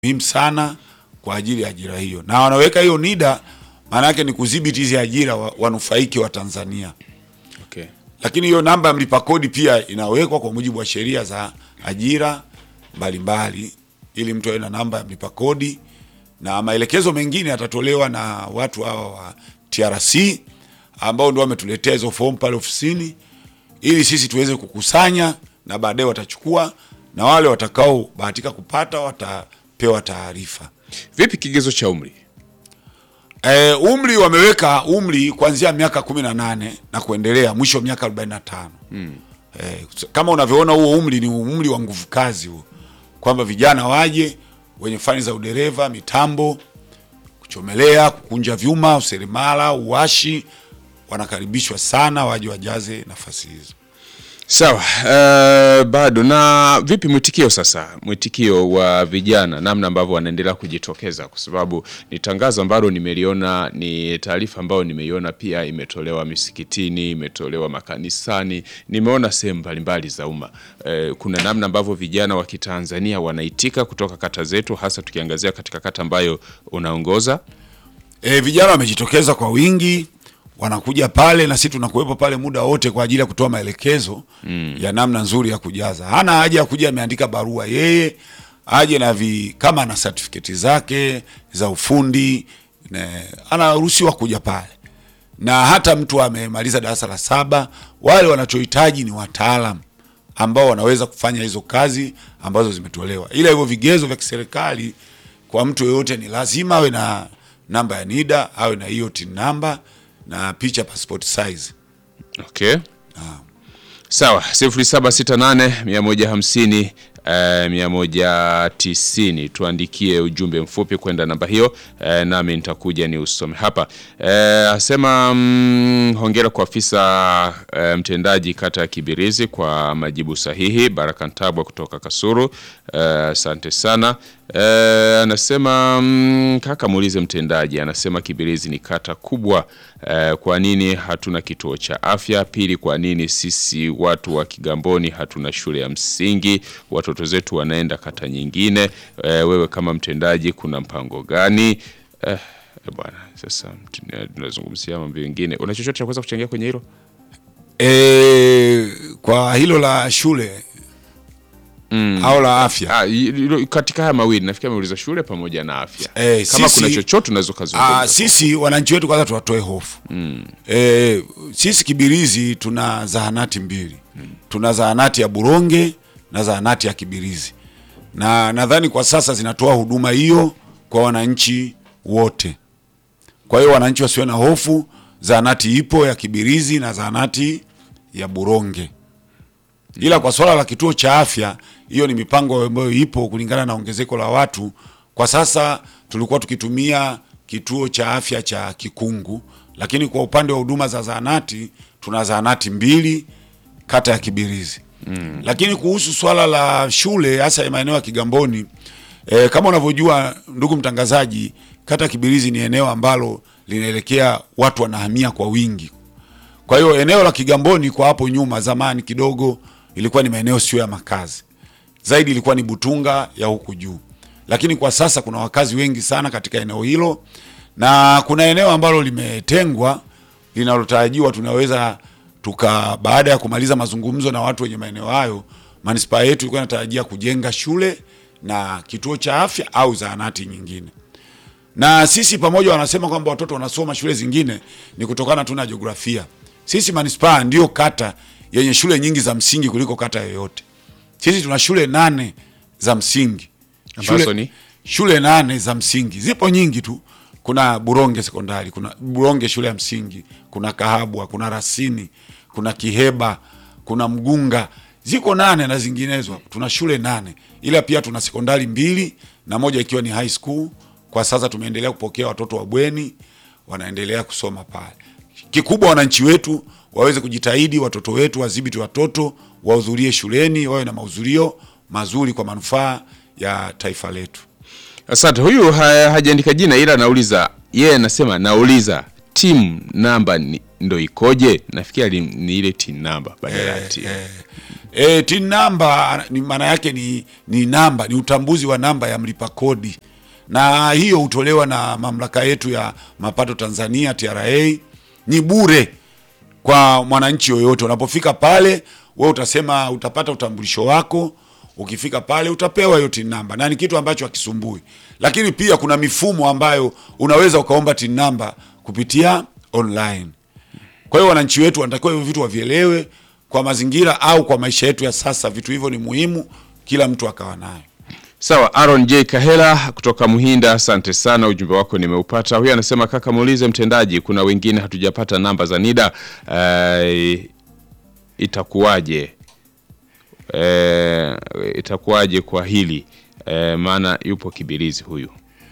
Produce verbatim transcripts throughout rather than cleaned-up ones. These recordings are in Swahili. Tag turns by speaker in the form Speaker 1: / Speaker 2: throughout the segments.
Speaker 1: muhimu sana kwa ajili ya ajira hiyo. Na wanaweka hiyo NIDA maana yake ni kudhibiti hizi ajira wa, wanufaiki wa Tanzania.
Speaker 2: Okay.
Speaker 1: Lakini hiyo namba ya mlipa kodi pia inawekwa kwa mujibu wa sheria za ajira mbalimbali ili mtu awe na namba ya mlipa kodi, na maelekezo mengine yatatolewa na watu hawa wa T R C ambao ndio wametuletea hizo fomu pale ofisini ili sisi tuweze kukusanya na baadaye watachukua na wale watakao bahatika kupata watapewa taarifa.
Speaker 2: Vipi kigezo cha umri?
Speaker 1: E, umri wameweka umri kuanzia miaka kumi na nane na kuendelea, mwisho miaka arobaini na tano. Mm. E, kama unavyoona huo umri ni umri wa nguvu kazi huo. Kwamba vijana waje wenye fani za udereva, mitambo, kuchomelea, kukunja vyuma, useremala, uwashi, wanakaribishwa sana waje wajaze nafasi hizo.
Speaker 2: Sawa, uh, bado na vipi mwitikio sasa? Mwitikio wa vijana namna ambavyo wanaendelea kujitokeza, kwa sababu ni tangazo ambalo nimeliona, ni taarifa ambayo nimeiona pia imetolewa misikitini, imetolewa makanisani, nimeona sehemu mbalimbali za umma. Uh, kuna namna ambavyo vijana wa Kitanzania wanaitika kutoka kata zetu, hasa tukiangazia katika kata ambayo unaongoza.
Speaker 1: E, vijana wamejitokeza kwa wingi, wanakuja pale na sisi tunakuwepo pale muda wote kwa ajili ya kutoa maelekezo mm. ya namna nzuri ya kujaza. Hana haja ya kuja ameandika barua, yeye aje na vi, kama ana certificate zake za ufundi anaruhusiwa kuja pale. Na hata mtu amemaliza darasa la saba, wale wanachohitaji ni wataalamu ambao wanaweza kufanya hizo kazi ambazo zimetolewa. Ila hivyo vigezo vya kiserikali kwa mtu yeyote ni lazima awe na namba ya NIDA, awe na hiyo T I N number na picha passport size.
Speaker 2: Okay. Ah. Sawa, sifuri saba sita nane mia moja hamsini mia moja tisini, tuandikie ujumbe mfupi kwenda namba hiyo, e, nami nitakuja ni usome hapa. E, asema mm, hongera kwa afisa e, mtendaji kata ya Kibirizi kwa majibu sahihi. Baraka Ntabwa kutoka Kasuru, asante e, sana. E, anasema mm, kaka muulize mtendaji, anasema Kibirizi ni kata kubwa, e, kwa nini hatuna kituo cha afya? Pili, kwa nini sisi watu wa Kigamboni hatuna shule ya msingi? Watoto zetu wanaenda kata nyingine. E, wewe kama mtendaji kuna mpango gani? Eh, bwana, sasa tunazungumzia mambo mengine. Una chochote cha kuweza kuchangia kwenye hilo?
Speaker 1: E, kwa hilo la shule mm. au la afya?
Speaker 2: Ah, katika haya mawili nafikia ameuliza shule pamoja na afya.
Speaker 1: E,
Speaker 2: kama
Speaker 1: sisi,
Speaker 2: kuna chochote unaweza kuzungumza.
Speaker 1: Ah, sisi wananchi wetu kwanza tuwatoe hofu. Mm. E, sisi Kibirizi tuna zahanati mbili. Mm. Tuna zahanati ya Buronge na zahanati ya Kibirizi. Na nadhani kwa sasa zinatoa huduma hiyo kwa wananchi wote. Kwa hiyo wananchi wasiwe na hofu, zahanati ipo ya Kibirizi na zahanati ya Buronge. Ila kwa swala la kituo cha afya, hiyo ni mipango ambayo ipo kulingana na ongezeko la watu. Kwa sasa tulikuwa tukitumia kituo cha afya cha Kikungu, lakini kwa upande wa huduma za zahanati tuna zahanati mbili kata ya Kibirizi. Mm. Lakini kuhusu swala la shule hasa ya maeneo ya Kigamboni, e, kama unavyojua ndugu mtangazaji, kata Kibirizi ni eneo ambalo linaelekea watu wanahamia kwa wingi. Kwa hiyo eneo la Kigamboni kwa hapo nyuma zamani kidogo ilikuwa ni maeneo sio ya makazi. Zaidi ilikuwa ni Butunga ya huku juu. Lakini kwa sasa kuna wakazi wengi sana katika eneo hilo, na kuna eneo ambalo limetengwa linalotarajiwa tunaweza tuka baada ya kumaliza mazungumzo na watu wenye maeneo hayo, manispaa yetu ilikuwa inatarajia kujenga shule na kituo cha afya au zahanati nyingine. Na sisi pamoja wanasema kwamba watoto wanasoma shule zingine ni kutokana tu na jiografia. Sisi manispaa ndio kata yenye shule nyingi za msingi kuliko kata yoyote. Sisi tuna shule nane za msingi.
Speaker 2: Shule, ni?
Speaker 1: shule nane za msingi. Zipo nyingi tu. Kuna Buronge sekondari, kuna Buronge shule ya msingi, kuna Kahabwa, kuna Rasini, kuna Kiheba, kuna Mgunga. Ziko nane na zinginezo. Tuna shule nane. Ila pia tuna sekondari mbili na moja ikiwa ni high school. Kwa sasa tumeendelea kupokea watoto wa bweni, wanaendelea kusoma pale. Kikubwa wananchi wetu waweze kujitahidi, watoto wetu wadhibiti watoto, wahudhurie shuleni, wawe na mahudhurio mazuri kwa manufaa ya taifa letu.
Speaker 2: Asante. Huyu hajaandika jina ila anauliza, yeye anasema nauliza team namba ni ndo ikoje? Nafikiri ni ile tin number badala ya tin.
Speaker 1: Eh, eh, tin number ni maana yake ni ni namba, ni utambuzi wa namba ya mlipa kodi. Na hiyo hutolewa na mamlaka yetu ya mapato Tanzania T R A, ni bure kwa mwananchi yoyote. Unapofika pale wewe utasema utapata utambulisho wako, ukifika pale utapewa hiyo tin number, na ni kitu ambacho hakisumbui. Lakini pia kuna mifumo ambayo unaweza ukaomba tin number kupitia online. Kwa hiyo wananchi wetu wanatakiwa hivyo vitu wavielewe, kwa mazingira au kwa maisha yetu ya sasa vitu hivyo ni muhimu, kila mtu akawa nayo.
Speaker 2: Sawa, Aaron J Kahela kutoka Muhinda, asante sana, ujumbe wako nimeupata. Huyu anasema kaka muulize mtendaji, kuna wengine hatujapata namba za NIDA, uh, itakuwaje? Uh, itakuwaje kwa hili? Uh, maana yupo Kibirizi huyu.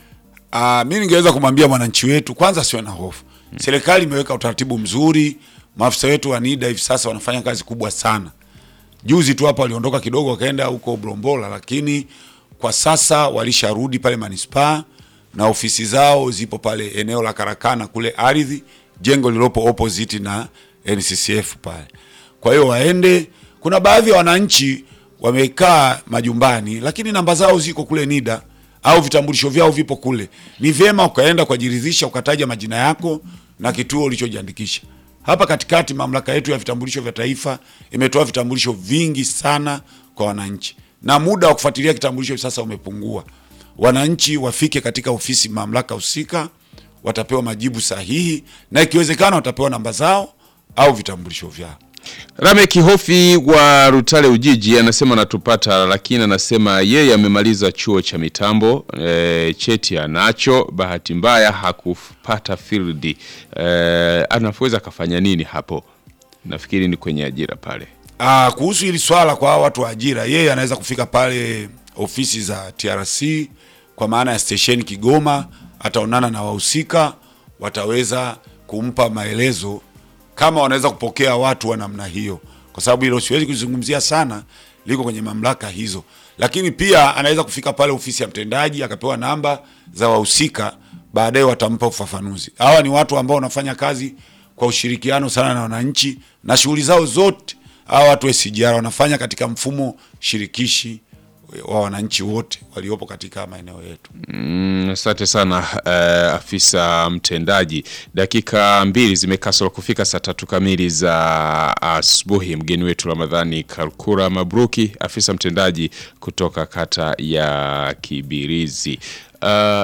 Speaker 1: Ah, mimi ningeweza kumwambia mwananchi wetu kwanza siwe na hofu. Hmm. Serikali imeweka utaratibu mzuri, maafisa wetu wa NIDA hivi sasa wanafanya kazi kubwa sana. Juzi tu hapa waliondoka kidogo wakaenda huko Brombola, lakini kwa sasa walisharudi pale manispaa na ofisi zao zipo pale eneo la Karakana kule ardhi, jengo lilopo opposite na N C C F pale. Kwa hiyo waende, kuna baadhi ya wananchi wamekaa majumbani lakini namba zao ziko kule NIDA au vitambulisho vyao vipo kule. Ni vyema ukaenda kujiridhisha, ukataja majina yako na kituo ulichojiandikisha. Hapa katikati mamlaka yetu ya vitambulisho vya taifa imetoa vitambulisho vingi sana kwa wananchi. Na muda wa kufuatilia kitambulisho sasa umepungua. Wananchi wafike katika ofisi mamlaka husika, watapewa majibu sahihi na ikiwezekana watapewa namba zao au vitambulisho vyao.
Speaker 2: Rame Kihofi wa Rutale Ujiji anasema natupata, lakini anasema yeye amemaliza chuo cha mitambo, e, cheti anacho, bahati mbaya hakupata field. E, anaweza kafanya nini hapo? Nafikiri ni kwenye ajira pale.
Speaker 1: Ah, kuhusu hili swala kwa watu wa ajira, yeye anaweza kufika pale ofisi za T R C kwa maana ya station Kigoma, ataonana na wahusika, wataweza kumpa maelezo kama wanaweza kupokea watu wa namna hiyo, kwa sababu hilo siwezi kuzungumzia sana, liko kwenye mamlaka hizo. Lakini pia anaweza kufika pale ofisi ya mtendaji akapewa namba za wahusika, baadaye watampa ufafanuzi. Hawa ni watu ambao wanafanya kazi kwa ushirikiano sana na wananchi, na shughuli zao zote hawa watu wa S G R wanafanya katika mfumo shirikishi wa wananchi wote waliopo katika maeneo yetu.
Speaker 2: Mm, asante sana uh, afisa mtendaji. Dakika mbili zimekasoro kufika saa tatu kamili za asubuhi. Mgeni wetu Ramadhani Kalkura Mabruki, afisa mtendaji kutoka kata ya Kibirizi. Uh,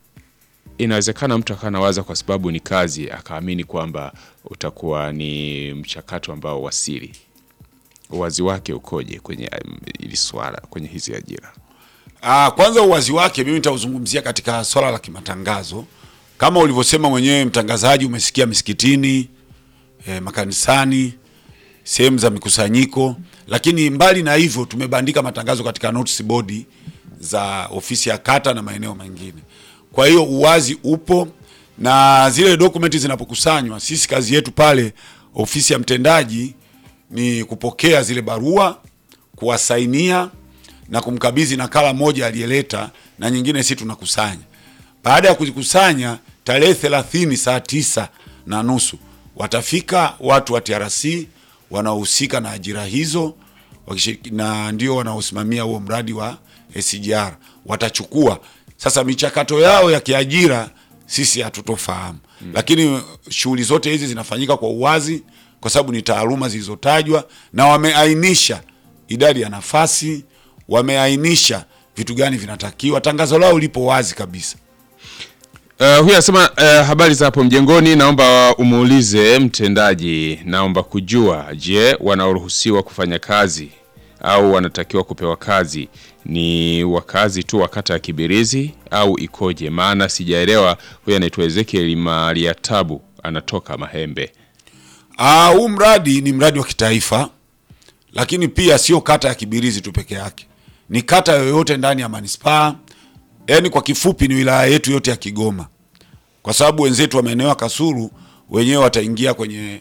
Speaker 2: inawezekana mtu akanawaza kwa sababu ni kazi akaamini kwamba utakuwa ni mchakato ambao wasiri. Uwazi wake ukoje kwenye ili swala, kwenye hizi ajira?
Speaker 1: Ah, kwanza uwazi wake mimi nitauzungumzia katika swala la kimatangazo. Kama ulivyosema mwenyewe mtangazaji, umesikia misikitini, eh, makanisani, sehemu za mikusanyiko, lakini mbali na hivyo tumebandika matangazo katika notice board za ofisi ya kata na maeneo mengine. Kwa hiyo uwazi upo, na zile dokumenti zinapokusanywa, sisi kazi yetu pale ofisi ya mtendaji ni kupokea zile barua, kuwasainia na kumkabidhi nakala moja aliyeleta, na nyingine sisi tunakusanya. Baada ya kuzikusanya, tarehe thelathini saa tisa na nusu watafika watu wa T R C wanaohusika na ajira hizo, na ndio wanaosimamia huo mradi wa S G R. Watachukua sasa michakato yao ya kiajira, sisi hatutofahamu. Hmm. Lakini shughuli zote hizi zinafanyika kwa uwazi kwa sababu ni taaluma zilizotajwa, na wameainisha idadi ya nafasi, wameainisha vitu gani vinatakiwa. Tangazo lao lipo wazi kabisa.
Speaker 2: Uh, huyu anasema uh, habari za hapo mjengoni, naomba umuulize mtendaji, naomba kujua, je, wanaoruhusiwa kufanya kazi au wanatakiwa kupewa kazi ni wakazi tu wa kata ya Kibirizi au ikoje? Maana sijaelewa. Huyu anaitwa Ezekiel Maria Tabu, anatoka Mahembe.
Speaker 1: Ah, huu mradi ni mradi wa kitaifa, lakini pia sio kata ya Kibirizi tu peke yake. Ni kata yoyote ndani ya manispaa. Yaani kwa kifupi ni wilaya yetu yote ya Kigoma. Kwa sababu wenzetu wa maeneo ya Kasulu wenyewe wataingia kwenye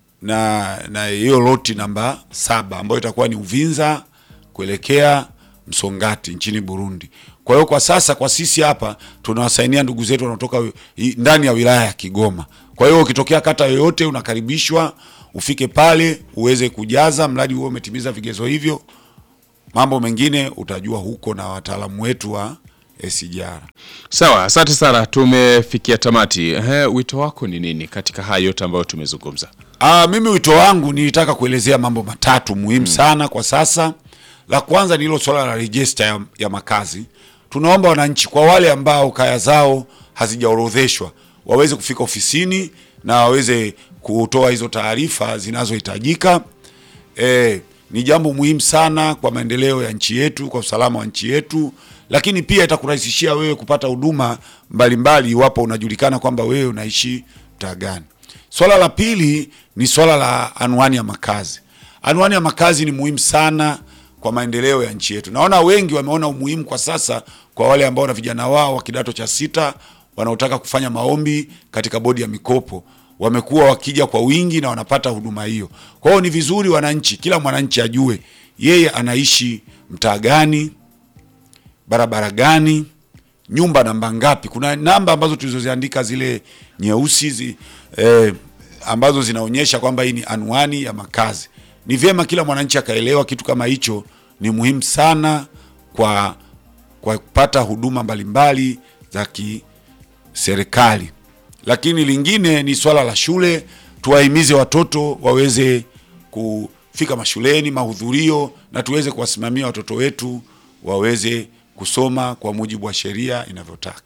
Speaker 1: na na hiyo loti namba saba ambayo itakuwa ni Uvinza kuelekea Msongati nchini Burundi. Kwa hiyo kwa sasa kwa sisi hapa tunawasainia ndugu zetu wanaotoka ndani ya wilaya ya Kigoma. Kwa Kwa hiyo ukitokea kata yoyote unakaribishwa ufike pale uweze kujaza, mradi uwe umetimiza vigezo hivyo. Mambo mengine utajua huko na wataalamu wetu wa S G R.
Speaker 2: Sawa, asante sana, tumefikia tamati. Ehe, wito wako ni nini katika haya yote ambayo tumezungumza?
Speaker 1: Ah, mimi wito wangu nilitaka kuelezea mambo matatu muhimu hmm. sana kwa sasa. La kwanza ni hilo swala la register ya, ya makazi. Tunaomba wananchi, kwa wale ambao kaya zao hazijaorodheshwa, waweze kufika ofisini na waweze kutoa hizo taarifa zinazohitajika. Eh, ni jambo muhimu sana kwa maendeleo ya nchi yetu, kwa usalama wa nchi yetu, lakini pia itakurahisishia wewe kupata huduma mbalimbali iwapo unajulikana kwamba wewe unaishi mtaa gani. Swala la pili ni swala la anwani ya makazi. Anwani ya makazi ni muhimu sana kwa maendeleo ya nchi yetu. Naona wengi wameona umuhimu kwa sasa kwa wale ambao na vijana wao wa kidato cha sita wanaotaka kufanya maombi katika bodi ya mikopo. Wamekuwa wakija kwa wingi na wanapata huduma hiyo. Kwa hiyo ni vizuri wananchi, kila mwananchi ajue yeye anaishi mtaa gani, barabara gani, nyumba namba ngapi. Kuna namba ambazo tulizoziandika zile nyeusi zi, eh, ambazo zinaonyesha kwamba hii ni anwani ya makazi. Ni vyema kila mwananchi akaelewa kitu kama hicho, ni muhimu sana kwa kwa kupata huduma mbalimbali za kiserikali. Lakini lingine ni swala la shule. Tuwahimize watoto waweze kufika mashuleni, mahudhurio, na tuweze kuwasimamia watoto wetu waweze kusoma kwa mujibu wa sheria inavyotaka.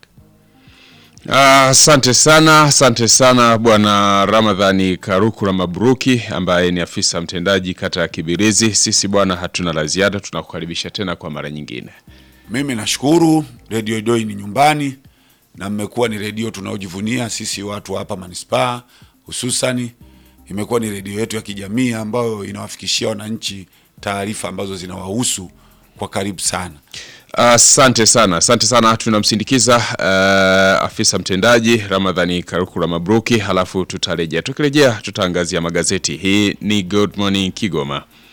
Speaker 2: Asante uh, sana, asante sana Bwana Ramadhani Karukura Mabruki ambaye ni afisa mtendaji kata ya Kibirizi. Sisi bwana hatuna la ziada, tunakukaribisha tena kwa mara nyingine.
Speaker 1: Mimi nashukuru, Radio Joy ni nyumbani na mmekuwa ni redio tunaojivunia sisi watu hapa manispaa, hususani imekuwa ni redio yetu ya kijamii ambayo inawafikishia wananchi taarifa ambazo zinawahusu kwa karibu sana.
Speaker 2: Asante uh, sana, asante sana. Tunamsindikiza uh, afisa mtendaji Ramadhani Karukura Mabruki, halafu tutarejea. Tukirejea tutaangazia magazeti. Hii ni Good Morning Kigoma.